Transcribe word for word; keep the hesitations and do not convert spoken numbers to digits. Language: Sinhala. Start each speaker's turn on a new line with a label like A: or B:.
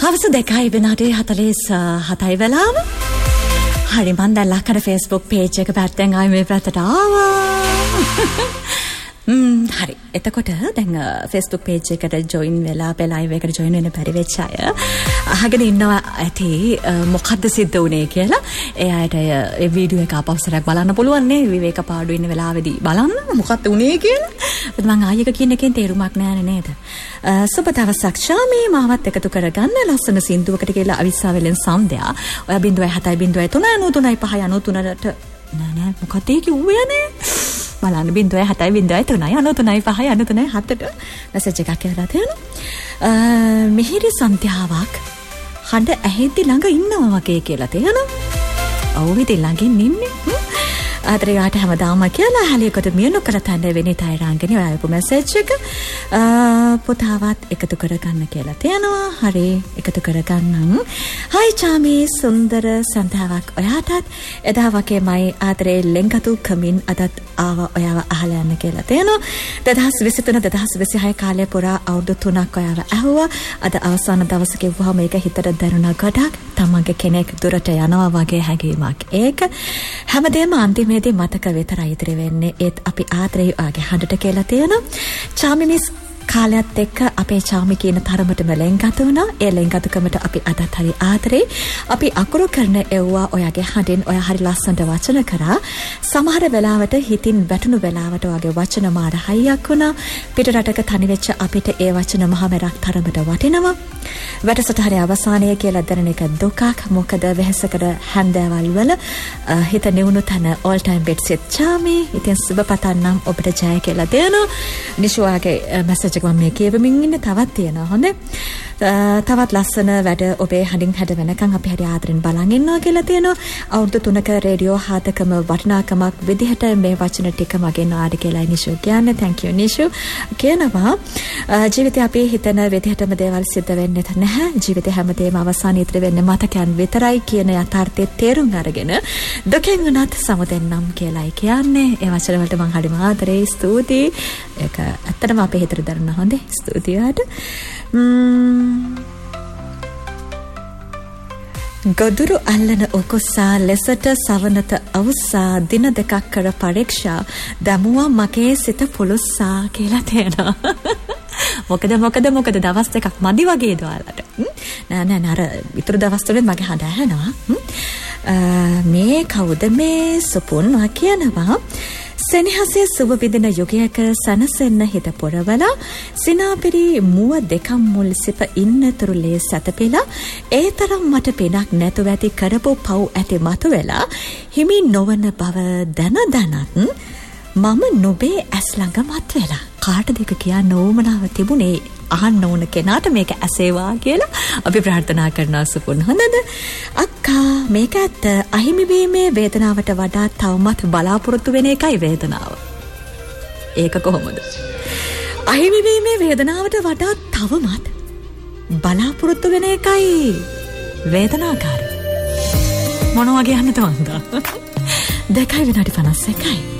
A: හවස දෙකයි විනාඩි හතළිස් හතයි වෙලාව. හරි මන් දැන් ලක්කඩ Facebook page එක පැත්තෙන් ආයි මේ පැත්තට ආවා. ම්ම් හරි. එතකොට දැන් Facebook page එකට join වෙලා අපේ live එකට join වෙන්න බැරි වෙච්ච අය අහගෙන ඉන්නවා ඇති මොකද්ද සිද්ධ වුනේ කියලා. ඒ අයට ඒ වීඩියෝ එක අපවසරයක් බලන්න පුළුවන් නේ විවේක පාඩු ඉන්න වෙලාවේදී බලන්න මොකක්ද වුනේ කියලා. මම ආයෙක කියන එකෙන් තේරුමක් නැහැ නේද? සුබ දවසක් ශාමී මාවත් එකතු කරගන්න ලස්සන සින්දුවකට කියලා අවිස්සාවෙලෙන් සම්දයා. ඔය බිංදුවයි හතයි බිංදුවයි තුනයි නූතුනයි පහයි අනූතුනට නෑ නෑ මොකද ඒ කිව්වේ නේ? බලන්න බිංදුවයි හතයි බිංදුවයි තුනයි අනූතුනයි පහයි අනූතුනයි හතට මැසේජ් එකක් කියලා තියෙනවා. මිහිරි සන්ධ්‍යාවක් හඬ ඇහෙද්දි ළඟ ඉන්නවා වගේ කියලා තියෙනවා. ඔව් ඉතින් ළඟින් ඉන්නේ. ආදරයට හැමදාම කියලා හැලියකට මියනු කර තැන්න වෙනිතයි රාංගනේ ඔයාලපු මැසේජ් එක පුතාවත් එකතු කරගන්න කියලා තියෙනවා. හරි එකතු කරගන්නම්. හයි චාමි සුන්දර සන්ධාවක් ඔයාටත් එදා වගේමයි ආදරේ ලෙන්ගතු කමින් අදත් ආව ඔයාව අහලා යන්න කියලා තියෙනවා. දෙදහස් විසිතුන දෙදහස් විසිහය කාලේ පුරා අවුරුදු තුනක් ඔයාව ඇහුවා. අද අවසාන දවසේ කිව්වහම මේක හිතට දැනුණා ගොඩක්. තමන්ගේ කෙනෙක් දුරට යනවා වගේ හැඟීමක්. ඒක හැමදේම අන්තිමේදී මතක විතරයි ඉතිරි වෙන්නේ. ඒත් අපි ආදරේ ආගේ හඬට කියලා තියෙනවා. චාමි මිස් කාලයත් එක්ක අපේ චාමි කියන තරමටම ලෙන්ගතු වුණා. ඒ ලෙන්ගතුකමට අපි අදත් හරි ආදරේ. අපි අකුරු කරන එව්වා ඔයාගේ හඬෙන් ඔයා හරි ලස්සනට වචන කරා. සමහර වෙලාවට හිතින් වැටුණු වෙලාවට ඔයාගේ වචන මාර හයියක් වුණා. පිට රටක තනි වෙච්ච අපිට ඒ වචන මහමෙරක් තරමට වටිනවා. වැඩසටහනේ අවසානයේ කියලා දැනෙන එක දුකක්. මොකද වෙහසකට හැන්දෑවල් වල හිත නිවුණු තැන all time bed set චාමි. ඉතින් සුබ පතන්නම් ඔබට ජය කියලා දෙනවා. නිෂුවාගේ මැසේජ් එක මම මේ කියවමින් ඉන්න තවත් තියෙනවා. හොඳේ. තවත් ලස්සන වැඩ ඔබේ හඬින් හැඩ වෙනකන් අපි හරි ආදරෙන් බලන් ඉන්නවා කියලා තියෙනවා. අවුරුදු තුනක රේඩියෝ හාතකම වටිනාකමක් විදිහට මේ වචන ටික මගෙන් ආඩ කියලා නිෂු කියන්නේ. thank you නිෂු. කියනවා ජීවිතේ අපි හිතන විදිහටම දේවල් සිද්ධ වෙන්නේ නැහැ. ජීවිතේ හැමදේම අවසානයේ ඉතිරි වෙන්නේ මතකයන් විතරයි කියන යථාර්ථයේ තේරුම් අරගෙන දුකෙන් උනත් සමුදෙන්නම් කියලායි කියන්නේ. ඒ වචන වලට මම හරිම ආදරේ ස්තුතියි. ඒක ඇත්තටම අපේ හිතට දරන හොඳේ. ස්තුතියිට. ගොදුරු අල්ලන උකුස්සා ලෙසට සවනත අවුස්සා දින දෙකක් කර පරීක්ෂා දමුවා මගේ සිත පුලුස්සා කියලා තියෙනවා. මොකද මොකද මොකද දවස් දෙකක් මදි වගේද ඔයාලට? නෑ නෑ නර ඊතර දවස් තුනේ මගේ හඬ ඇහෙනවා. මේ කවුද මේ සුපුන් වා කියනවා. සෙනෙහසේ සුබ විදින යුගයක සනසෙන්න හිත පොරවලා සිනාපිරි මුව දෙකම් මුල් සිප ඉන්නතුරු ලේ සැතපෙලා ඒ තරම් මට පෙනක් නැතුව ඇති කරපු පව් ඇති මතු වෙලා හිමි නොවන බව දැන දැනත් මම නොබේ ඇස් ළඟ මත් වෙලා කාටද එක කියන්න ඕමනාව තිබුණේ අහන්න ඕන කෙනාට මේක ඇසේවා කියලා අපි ප්‍රාර්ථනා කරනවා සුපුන්. හොඳද අක්කා මේක ඇත්ත අහිමි වීමේ වේදනාවට වඩා තවමත් බලාපොරොත්තු වෙන එකයි වේදනාව. ඒක කොහොමද? අහිමි වීමේ වේදනාවට වඩා තවමත් බලාපොරොත්තු වෙන එකයි වේදනාකාරී. මොන වගේ යන්නද වන්දා? දෙකයි විනාඩි පනස් එකයි.